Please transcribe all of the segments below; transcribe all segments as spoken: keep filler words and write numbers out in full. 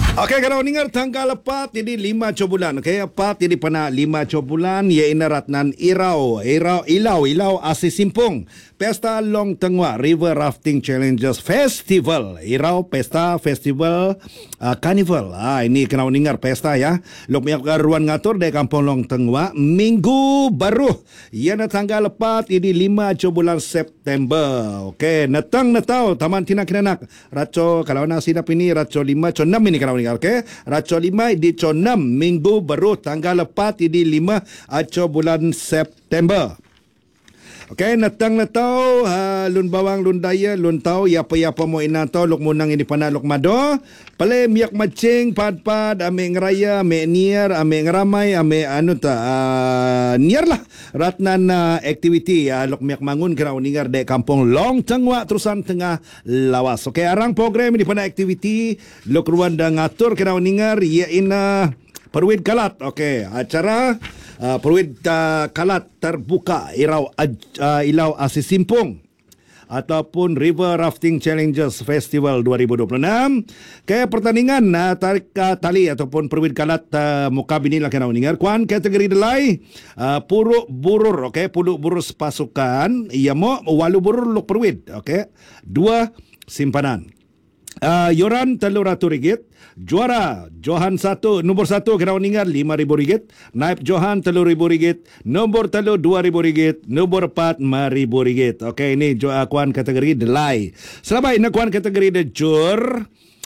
Okey, kalau dengar tanggal empat jadi lima co bulan. Okey, empat jadi pana lima co bulan ia ina ratnan Irau, Irau Ilau Ilau Asi Simpung. Pesta Long Tengwa River Rafting Challenges Festival. Irau Pesta Festival uh, Carnival. Ah ini kena dengar pesta ya. Lok miak ruan ngatur dari Kampung Long Tengwa minggu baru. Ia na tanggal empat jadi lima co bulan September. Okey, netang netau taman tina kinanak. Raco kalau nak sidap ini raco lima co enam ini kena dengar. Okey, raco lima di co enam minggu baru tanggal empat di lima co bulan September. Okey, natang natau uh, lun bawang lun daya lun tau ya apa ya apa mo ina tau lok munang ini pana lok mado pale miak macing pad pad ame ngeraya ame niar ame ngeramai ame anu ta uh, niar lah ratnan uh, aktiviti ya uh, lok miak mangun kena uningar de Kampung Long Tengwa terusan tengah lawas. Okey, arang program ini pana aktiviti lok ruan da ngatur kena uningar ya ina Perwid Kalat. Okey, acara uh, Perwid uh, Kalat terbuka Irau uh, Ilau Asi Simpung ataupun River Rafting Challenges Festival dua ribu dua puluh enam. Ke pertandingan uh, tarik uh, tali ataupun Perwid Kalat uh, Mukab ini lah kena uningar kuan kategori delai uh, puruk burur. Okey, puluk burur pasukan ia mo walu burur luk perwid. Okey, dua simpanan. Uh, Yoran telur ratu ringgit. Juara Johan satu nombor satu kena uningar lima ribu ringgit. Naib Johan telur ribu ringgit. Nombor telur dua ribu ringgit. Nombor empat lima ribu ringgit. Okey, ini kuan kategori delai. Selamat ini kuan kategori dejur.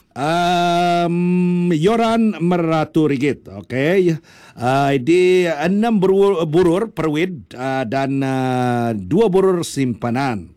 Um, Yoran meratu ringgit. Okey, uh, di enam burur, burur perwid uh, dan uh, dua burur simpanan.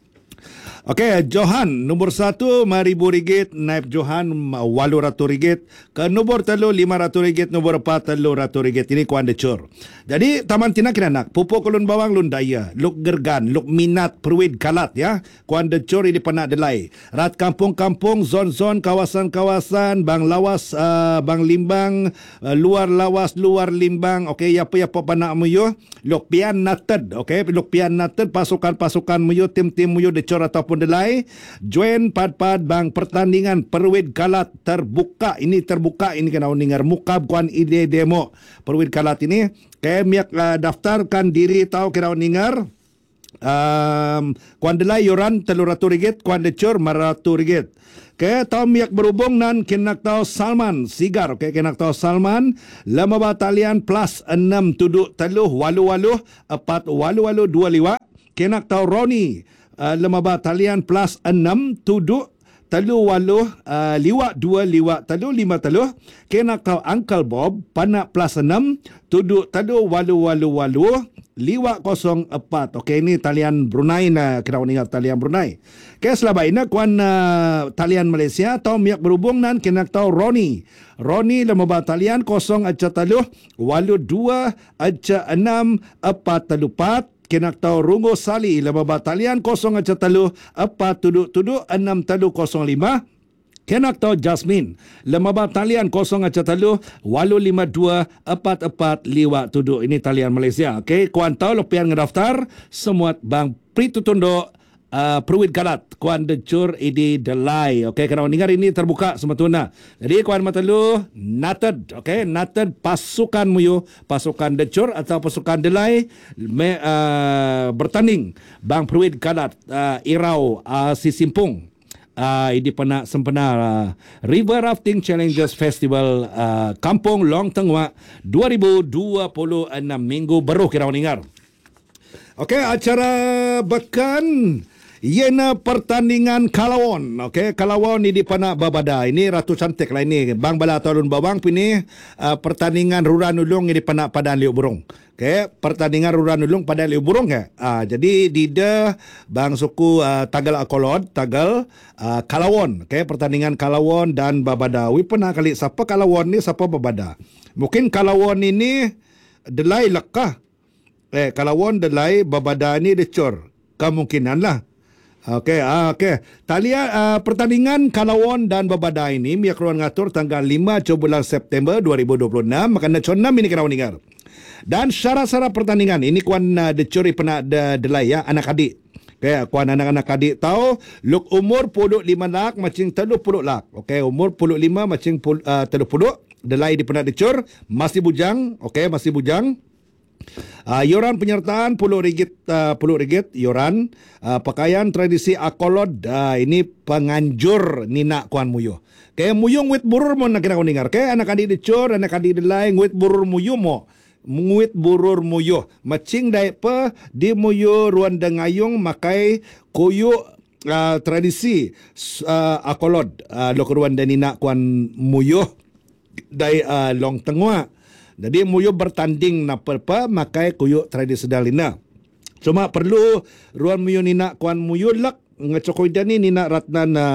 Okey, Johan nombor satu lima ribu ringgit, Naib Johan walu ratu ringgit, ke nombor telu lima ratu ringgit, nombor empat telu ratu ringgit. Ini kuan decur. Jadi taman tina kinanak, pupuk lun bawang lun daya, luk gergan, luk minat Perwid Kalat ya. Kuan decur ini penak delai. Rat kampung-kampung, zon-zon, kawasan-kawasan, bang lawas, uh, bang limbang, uh, luar lawas, luar limbang. Okey, apa-apa penak muyo, luk pian nated. Okey, luk pian nated pasukan-pasukan muyo, tim-tim muyo decur ataupun delai join pad-pad bang pertandingan Perwid Kalat terbuka. Ini terbuka ini kena uningar mukab kuan ide demo Perwid Kalat ini ke miak uh, daftarkan diri tahu kena uningar um, kuan delai yoran telur ratu ringgit kuan decur maratu ringgit ke tahu miak berhubung nan kenak tahu Salman Sigar. Okey, kenak tahu Salman lama batalian plus enam tuduk teluh walu walu empat walu walu dua liwat. Kenak tahu Roni Uh, lima batalian plus enam tuduk telu waluh uh, liwat dua liwat telu lima telu. Kena kau Uncle Bob panak plus enam tuduk telu walu walu walu liwat kosong empat. Okey, ini talian Brunei na kena ingat talian Brunei. Ke selama ini kuan uh, talian Malaysia atau miak berhubung nan kena tahu Roni. Roni lima batalian kosong aja telu walu dua aja enam empat telu empat. Kena tahu Rungo Sali lima batalian kosong aja telu empat tuduk tuduk enam telu kosong lima. Kena tahu Jasmine lima batalian kosong aja telu walu lima dua empat empat liwat tuduk. Ini talian Malaysia. Okey, kuan tahu lepian ngedaftar semua bang Pritu Tunduk Uh, Perwid Kalat kuan decur idi delai. Okey, kena dengar ini terbuka semetuna. Jadi kuan matelu nated. Okey, nated pasukan muyu, pasukan decur atau pasukan delai me, uh, bertanding bang Perwid Kalat uh, Irau Asi Simpung. Uh, ini pernah sempena uh, River Rafting Challenges Festival uh, Kampung Long Tengwa dua ribu dua puluh enam minggu baru kena dengar. Okey, acara bekan iana pertandingan Kalawon. Okey, Kalawon ini di pana babada. Ini ratu cantik lah ini. Bang bala talun bawang pini uh, pertandingan ruran ulung ini pana padan liuk burung. Okey, pertandingan ruran ulung padan liuk burung ke. Uh, jadi di de bang suku uh, Tagal Akolod, Tagal uh, Kalawon. Okey, pertandingan Kalawon dan babada. Wi pernah kali siapa Kalawon ni, siapa babada. Mungkin Kalawon ini delai lekah. Eh, Kalawon delai babada ni decor. Kemungkinan lah. Okey, ah, okey. Talian uh, pertandingan Kalawon dan babada ini miak ruan ngatur tanggal lima bulan September dua ribu dua puluh enam. Maka co enam ini kena dengar. Dan syarat-syarat pertandingan ini kuan uh, decuri pernah de, delai ya anak adik. Okay, kuan anak-anak adik tahu, luk umur puluh lima lak macing tiga puluh lak. Okay, umur puluh lima macing uh, tiga puluh. Delai di penat dicur, masih bujang. Okay, masih bujang. Uh, yoran penyertaan puluh ringgit, uh, puluh ringgit yoran. Uh, pakaian tradisi akolod, uh, ini penganjur nina kuan muyo. Kaya muyong wit burur mo na kinakuningar. Kaya anak-adik dicur, anak-adik delay, wit burur muyo mo. Nguit burur muyo. Macing day pa, di muyo ruan dengayong makai kuyo uh, tradisi uh, akolod. Uh, Lokuruan dan nina kuan muyo day uh, long tengwa. Jadi muyo bertanding na perpa makai kuyo tradisional ina. Cuma perlu ruan muyo nina kuan muyo lak ngacokoy dani nina ratna na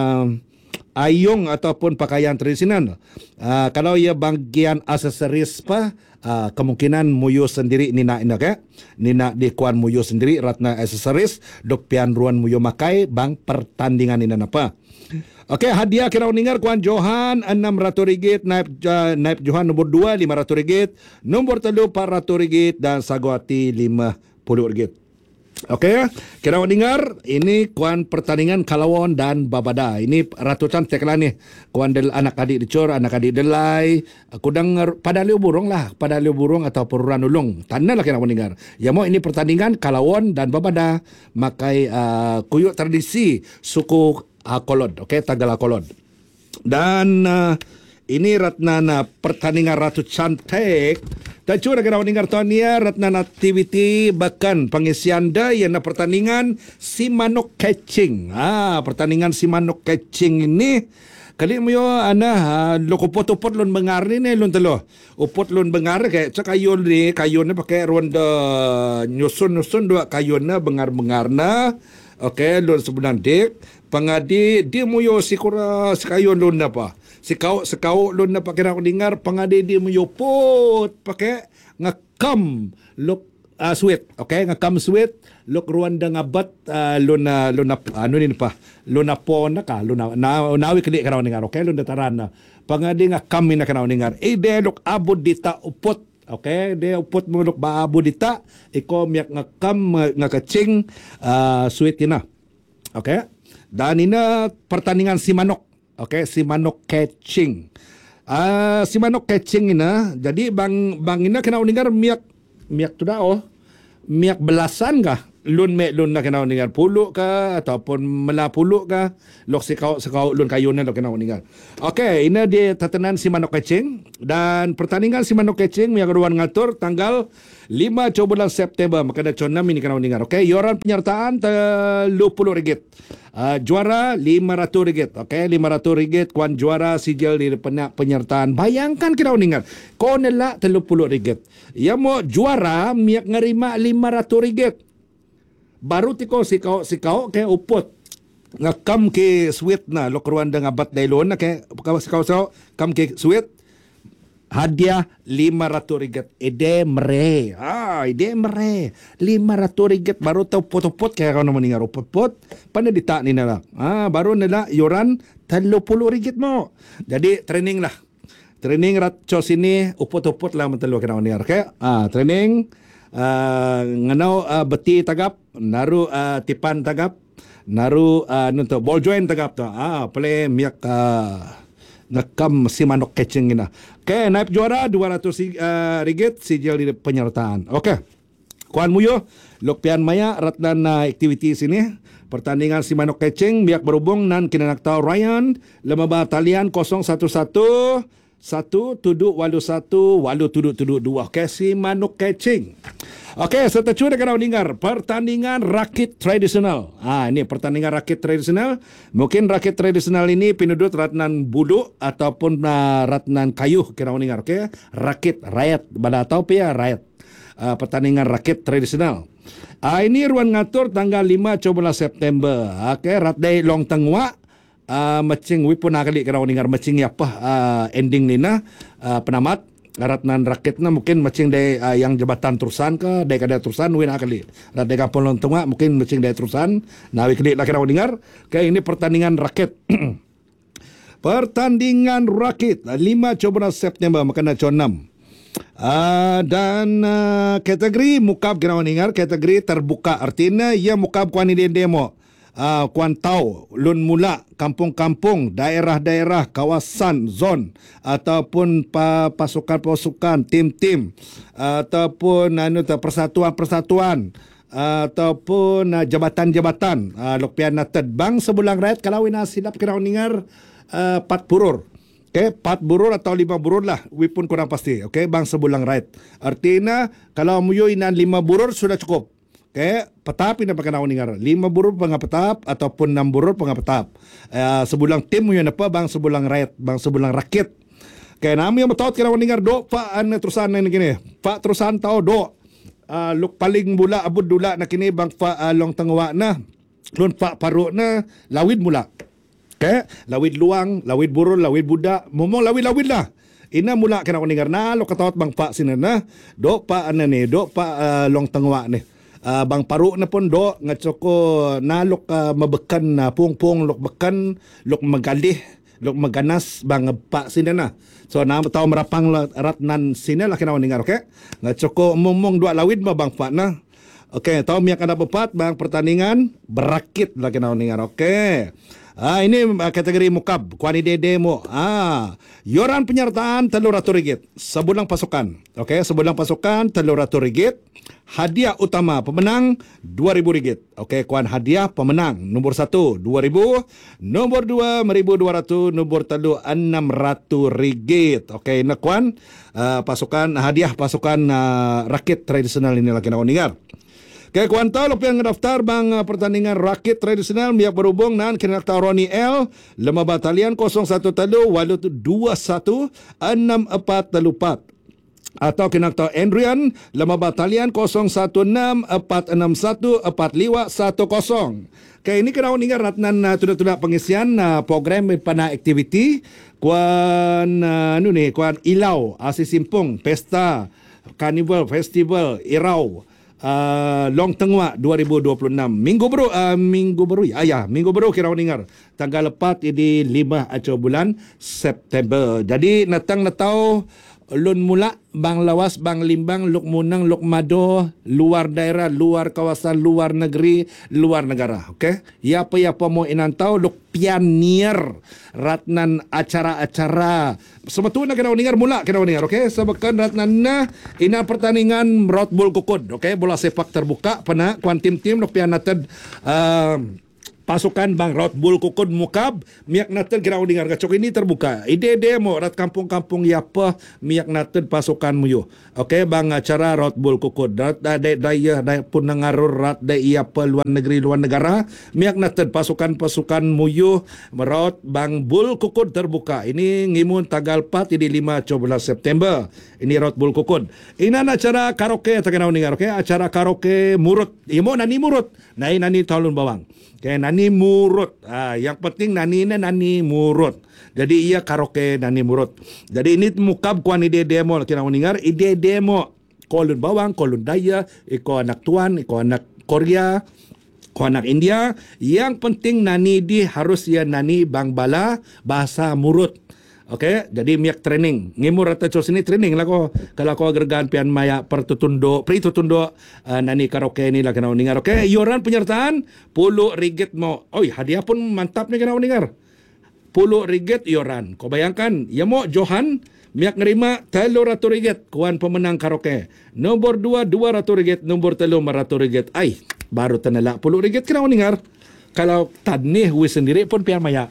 ayong ataupun pakaian tradisional. Uh, kalau ia bagian aksesoris pa, uh, kemungkinan muyo sendiri nina ina ke. Nina di kuan muyo sendiri ratna aksesoris dok pian ruan muyo makai bang pertandingan ina napa. Okey, hadiah kira uningar kuan Johan enam ratus ringgit, naib uh, naib Johan nombor dua lima ratus ringgit, nombor telu empat ratus ringgit dan Sagwati lima puluh ringgit. Okey, kira uningar ini kuan pertandingan Kalawon dan Babada. Ini ratusan teklan ni. Kuan del anak adik dicur, anak adik delai, kudang pada liu burung lah, pada liu burung atau peruran ulung. Tanda lah kira uningar. Ya mau ini pertandingan Kalawon dan Babada makai uh, kuyuk tradisi suku Akolod, okey, Tagal Akolod. Dan uh, ini Ratnana pertandingan Ratu Cantik. Dan cura kena mendengar tuan ya Ratnana aktiviti bahkan pengisian dah yang pertandingan Simanok Catching. Ah, pertandingan Simanok Catching ini kali mo ana lo upot-upot lon bengar ni lon telo. Upot lon bengar kay sa kayon ni kayon na pakai ronda nyusun-nyusun dua kayon na bengar-bengar na. Okey, lon sebulan dik. Pangadi dia muyo si kura sekayon lon na pa. Si kau sekau lon na pa kira ko dengar pangadi dia muyo pot pakai ngakam look uh, sweet. Okey, ngakam sweet look Rwanda ngabat uh, lon na lon na ano ni pa. Lon na po na ka lon na nawi kali kira ko dengar. Okey, lon dataran na. Pangadi ngakam na kira ko dengar. Eh de look abod dita upot. Okay, dia upot mo look baabo dita. Iko miyak ngakam ngakacing uh, sweet ina. Okay. Dan ini pertandingan Simanok. Okey, Simanok Catching. Ah, uh, Simanok Catching ini. Jadi bang bang ini kena dengar miak miak tu dah oh. Miak belasan kah? Lun mek lun nak kena dengar puluk kah ataupun mela puluk kah? Lok sekau sekau lun kayun nak kena dengar. Okey, ini dia tatanan Simanok Catching dan pertandingan Simanok Catching yang ruan ngatur tanggal lima bulan September maka dah conam ini kena dengar. Okey, yoran penyertaan tiga puluh ringgit. Uh, juara lima ratus ringgit. Okey, lima ratus ringgit kuan juara sijil di penyertaan. Bayangkan kita dengar. Kau nela tiga puluh ringgit. Ya mau juara miak ngerima lima ratus ringgit. Baru tiko si kau si kau ke upot ngakam ke sweet na lokruan dengan bat dailon na ke si kau so kam ke sweet hadiah lima ratus ringgit. Ide mere. Ah, ide mere. lima ratus ringgit baru tau pot-pot kaya kau naman nga pot-pot. Pana dita ni nila. Ah, baru nila yoran tiga puluh ringgit mo. Jadi training lah. Training ratcho sini upot-upot lah mentelo kena ni okay? Ah, training uh, nganau uh, beti tagap, naru uh, tipan tagap, naru uh, nunto ball joint tagap to. Ah, play miak uh, ngakam Simanok Catching ina. Okay, naib juara dua ratus uh, ringgit sijil di penyertaan. Okay. Kuan muyo, Lokpian Maya Ratnan uh, aktiviti sini. Pertandingan Simanok Catching biak berhubung nan kinanak tau Ryan lemah talian kosong satu satu satu tuduk walu satu walu tuduk tuduk dua. Okay, Simanok Catching. Okey, serta cuba kena dengar pertandingan rakit tradisional. Ah, ini pertandingan rakit tradisional. Mungkin rakit tradisional ini pinudut ratnan bulu ataupun uh, ratnan kayu kena dengar. Okey, rakit rakyat pada tahu pia rakyat. Uh, pertandingan rakit tradisional. Ah, ini ruan ngatur tanggal lima bulan September. Okey, ratdai long tengwa. Uh, macing wipun akali kena dengar macing apa uh, ending nina uh, penamat ratnan rakit na mungkin macing day uh, yang jabatan terusan ke day kada terusan win akali rat day kapon long tengah mungkin macing day terusan nawi kali nak kena dengar okay, ini pertandingan rakit. Pertandingan rakit lima bulan September maka na enam Uh, dan uh, kategori mukab kena ningar kategori terbuka artinya ia mukab kuan ini demo uh, kuan tahu lun mula kampung-kampung daerah-daerah kawasan zon ataupun pa, pasukan-pasukan tim-tim uh, ataupun anu uh, persatuan-persatuan uh, ataupun uh, jabatan-jabatan uh, lokpian nated bang sebulang rakyat kalau ina silap kena ningar uh, pat purur. Okay, empat burur atau lima burur lah. We pun kurang pasti. Okay, bang sebulang right. Artinya, kalau muyo inan lima burur sudah cukup. Okay, petap ina pakai naon ningar. Lima burur pangga petap ataupun enam burur pangga petap. Uh, sebulang tim muyo napa bang sebulang right, bang sebulang rakit. Okay, nami yang betot kena ningar do pa an terusan na gini. Pa terusan tau do. Uh, luk paling mula abud dula na kini bang fa uh, long tengwa na. Lun pa paruk na lawid mula. Okay, lawid luang, lawid burul, lawid budak, momong lawid-lawid lah. Ina mula kena ningar na lo katawat bang pa sina na. Do pa ana ni, do pa uh, long tengwa ni. Uh, bang paru na pun do ngacoko na lok uh, mabekan na uh, pung-pung lok bekan, lok magalih, lok maganas bang pa sina na. So na tahu merapang ratnan sina lah kena ningar, okay? Ngacoko momong dua lawid ma bang pa na. Okay, tahu miak ada bepat bang pertandingan berakit lah kena ningar, okay? Ah, ini kategori mukab, kuanide demo. Ah, yoran penyertaan telur ratus ringgit sebulan pasukan. Okey, sebulan pasukan telur ratus ringgit. Hadiah utama pemenang dua ribu ringgit. Okey, kuan hadiah pemenang nombor satu dua ribu, nombor dua seribu dua ratus, nombor tiga enam ratus ringgit. Okey, nak kuan uh, pasukan hadiah pasukan uh, rakit tradisional ini lagi nak dengar. Kaya kuanta lo yang daftar bang uh, pertandingan rakit tradisional miak berhubung dengan kinakta Ronnie L lima batalian kosong satu telu walut dua satu enam empat telu empat atau kinakta Andrian lima batalian kosong satu enam empat enam satu empat lima satu kosong. Kaya ini kena uningar ratnan uh, tuda-tuda pengisian uh, program pana aktiviti kuan uh, anu ni kuan ilau asi simpung pesta carnival festival irau Uh, Long Tengwa dua ribu dua puluh enam minggu baru uh, minggu baru ya ya minggu baru kira dengar tanggal empat ini lima aco bulan September. Jadi natang natau lun mula bang lawas bang limbang luk munang luk mado luar daerah luar kawasan luar negeri luar negara. Okey, ya apa ya apa mau inantau luk pionir ratnan acara-acara sebetulnya kena dengar mula kena dengar. Okey, sebabkan ratnan na ina pertandingan Rot Bull Kukud. Okey, bola sepak terbuka pana kuan tim-tim luk pianated uh, pasukan bang Rot Bull Kukud mukab miak nated kena dengar kacok ini terbuka ide demo rat kampung-kampung yapa miak nated pasukan muyo. Okey bang acara Rot Bull Kukud rat dai daya dai pun nangarur rat dai yapa luar negeri luar negara miak nated pasukan-pasukan muyo Rot bang Bull Kukud terbuka ini ngimun tanggal empat ini lima belas September ini Rot Bull Kukud. Ina acara karaoke tak kena dengar. Okey acara karaoke murut imo nani murut nai nani talun bawang. Okay, nani murut. Ah, yang penting nani na nani murut. Jadi ia karaoke nani murut. Jadi ini mukab kuan ide demo kena dengar ide demo kolun bawang, kolun daya, iko anak tuan, iko anak Korea, iko anak India. Yang penting nani di harus ya nani bang bala bahasa murut. Okey, jadi miak training. Ngimur rata cos ini training lah ko. Kalau ko agergan pian maya pertutundo, pri tutundo uh, nani karaoke ni lah kena dengar. Okey, iuran penyertaan puluh ringgit mo. Oi, hadiah pun mantap ni kena dengar. Puluh ringgit iuran. Kau bayangkan, ya mo Johan miak nerima telur ratus ringgit kuan pemenang karaoke. Nombor dua dua ratus ringgit, nombor telu maratus ringgit. Ai, baru tenala puluh ringgit kena dengar. Kalau tadnih wis sendiri pun pian maya.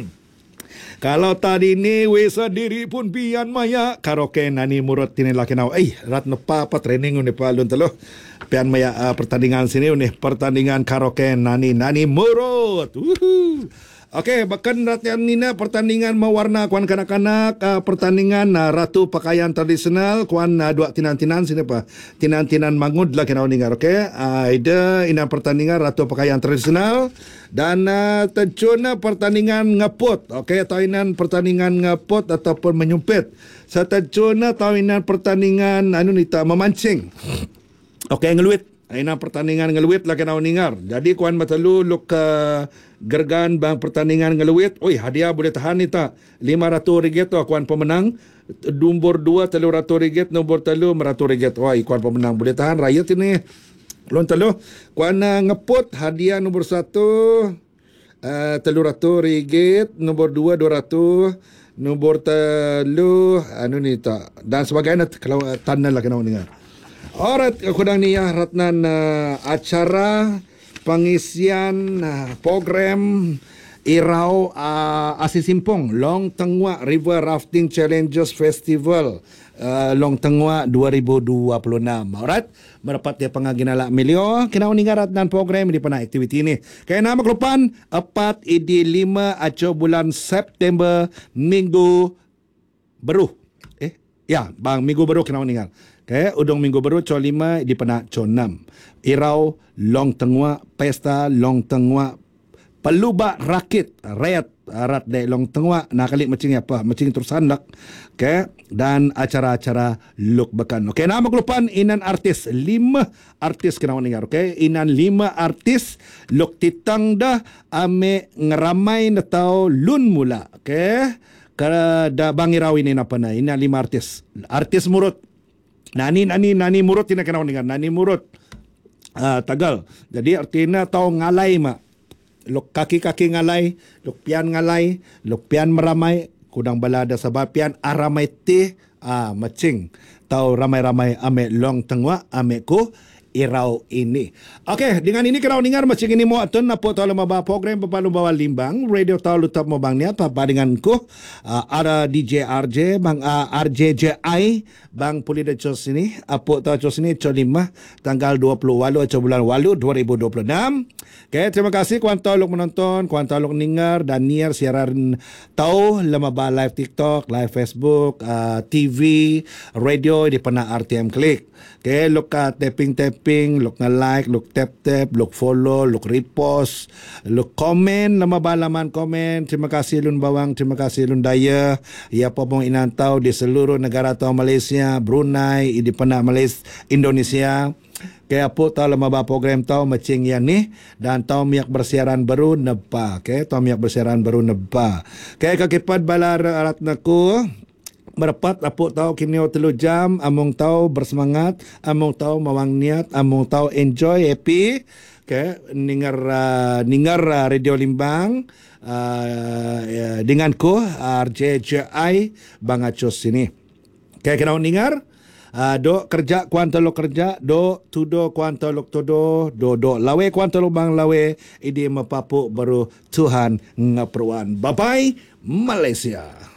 Kalau tadi ni wesa diri pun pian maya karaoke nani murut tini laki nau. Eh, rat nepa apa training ni pa lun telo. Pian maya uh, pertandingan sini ni pertandingan karaoke nani nani murut. Uhuh. Okey, bahkan latihan nina pertandingan mewarna kuan kanak-kanak uh, pertandingan uh, ratu pakaian tradisional kuan uh, dua tinan-tinan sini apa tinan-tinan mangud lah kena dengar. Okey, uh, ada ina pertandingan ratu pakaian tradisional dan uh, terjun pertandingan ngeput. Okey, tahunan pertandingan ngeput ataupun menyumpit. Serta terjun tahunan pertandingan anu nita memancing. Okey, ngeluit Ina pertandingan ngeluit lah kena ningar. Jadi kuan matalu luk uh, gergan bang pertandingan ngeluit. Oi, hadiah boleh tahan ni tak? lima ratus ringgit tu kuan pemenang. Nombor dua telur ratus ringgit, nombor telu meratus ringgit. Wah, kuan pemenang boleh tahan rakyat ini. Lon telu kuan uh, ngeput hadiah nombor satu uh, telur ratus ringgit, nombor dua dua ratus, nombor telu anu ni tak dan sebagainya kalau uh, tanah lah kena dengar. Alright, kudang ni ya ratnan uh, acara pengisian uh, program Irau uh, Asisimpong Long Tengwa River Rafting Challenges Festival uh, Long Tengwa dua ribu dua puluh enam. Alright, merapat dia pengaginala milio kena uningat ratnan program di pana aktiviti ini. Kaya nama kelupan empat idi lima aco bulan September minggu baru. Eh, ya, bang minggu baru kena uningat. Okay, udung minggu baru co lima di pana co enam. Irau Long Tengwa Pesta Long Tengwa Peluba Rakit Red Rat de Long Tengwa nakalik macing apa macing terus handak. Okay, dan acara-acara luk bekan. Okay, nama kelupan inan artis lima artis kena dengar. Okay, inan lima artis luk titang dah ame ngeramai natau lun mula. Okay, kada bang Irau ini apa na inan lima artis artis murut Nani nani nani murut tina kena dengar nani murut uh, Tagal. Jadi artinya tau ngalai mak. Lok kaki-kaki ngalai, lok pian ngalai, lok pian meramai, kudang balada sebab pian aramai teh ah macing. Tau ramai-ramai ame Long Tengwa ame ku Irau ini. Okey, dengan ini kena dengar macam ini mo atun apo tau lama program papalu bawa limbang radio tau lutap mo bang niat apa dengan ku uh, ada D J R J bang uh, R J J I bang puli de cos ini apo tau cos ini co lima tanggal dua puluh walu co bulan walu dua ribu dua puluh enam. Okey, terima kasih kuan tau luk menonton, kuan tau luk dengar dan niar siaran tau lama ba live TikTok, live Facebook, uh, T V, radio di pana R T M Klik. Okey, luk uh, tapping-tapping, luk nge-like, luk tap-tap, luk follow, luk repost, luk komen, lama ba laman komen. Terima kasih lun bawang, terima kasih lun daya. Ya apa pun inantau di seluruh negara tau Malaysia, Brunei, di pana Malaysia, Indonesia. Kaya po tahu lama ba program tahu macing yang ni dan tahu miak bersiaran baru nepa. Okay, tahu miak bersiaran baru nepa. Kaya kakipad balar arat naku merapat apo tahu kini telu jam among tahu bersemangat, among tahu mawang niat, among tahu enjoy happy. Okay, ningar uh, ningar uh, radio limbang uh, uh, denganku R J J I Bang Acos sini. Okay, kena ningar. Uh, do kerja kuan tolok kerja do tudo kuan tolok todo do do lawe kuan tolok bang lawe idi mapapu baru Tuhan ngaperuan. Bye bye Malaysia.